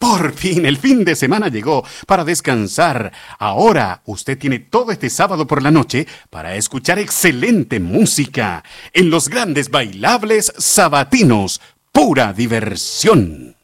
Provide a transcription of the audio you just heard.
Por fin, el fin de semana llegó para descansar. Ahora usted tiene todo este sábado por la noche para escuchar excelente música en los grandes bailables sabatinos. Pura diversión.